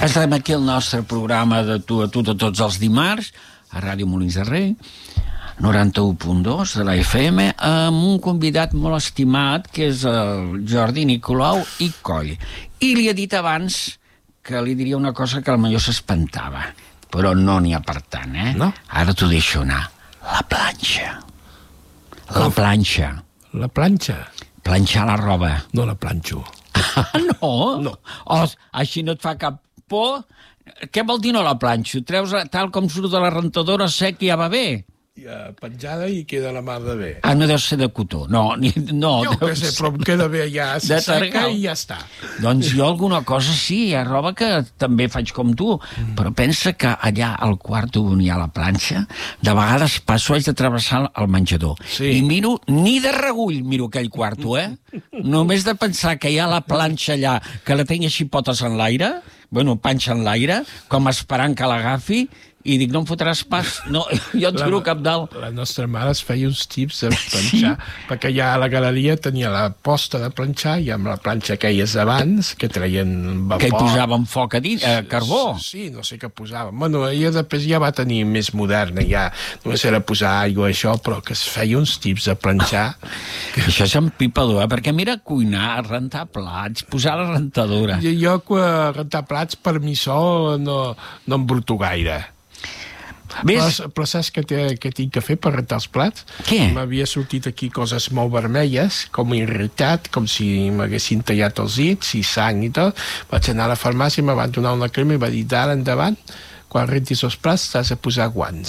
Estem aquí al nostre programa de Tu a Tu de tots els dimarts, a Ràdio Molins de Rei, 91.2 de la FM, amb un convidat molt estimat, que és el Jordi Nicolau i Coll. I li he dit abans que li diria una cosa que potser s'espantava, però no n'hi ha per tant, No? Ara t'ho deixo anar. La planxa. La planxa. La planxa? Planxar la roba. No la planxo. Ah, no? No. Oh, així no et fa cap por? Què vol dir no la planxo? Treus tal com surt de la rentadora sec i ja va bé? Ja penjada i queda la mar de bé. Ah, no deu ser de cotó. No. Jo què sé, però em queda bé ja, se seca i ja està. Doncs jo alguna cosa sí, hi ha roba que també faig com tu, però pensa que allà al quarto on hi ha la planxa, de vegades passo, haig de travessar el menjador. Sí. I miro, ni de regull miro aquell quarto, Només de pensar que hi ha la planxa allà, que la tinc així potes en l'aire, panxa en l'aire, com esperant que l'agafi, i dic, no em fotràs pas? No, jo et juro cap dalt. La nostra mare es feia uns tips de planxar, perquè ja a la galeria tenia la posta de planxar i amb la planxa aquelles abans, que treien vapor. Que hi posaven foc a dins, carbó. Sí, no sé què posaven. Bueno, ella després ja va tenir més moderna, ja només era posar aigua, això, però que es feia uns tips de planxar. Això és empipador, perquè mira, cuinar, rentar plats, posar la rentadora. Jo rentar plats, per mi sol, no embruto gaire. Però saps què tinc que fer per rentar els plats? Què? M'havia sortit aquí coses molt vermelles, com irritat, com si m'haguessin tallat els dits i sang i tot. Vaig anar a la farmàcia, me van donar una crema i va dir, d'ara endavant, quan rentis els plats t'has de posar guants.